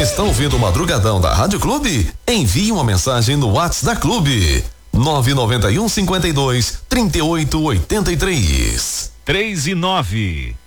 Está ouvindo o Madrugadão da Rádio Clube? Envie uma mensagem no WhatsApp da Clube. 991 52 38 83. 3 e 9.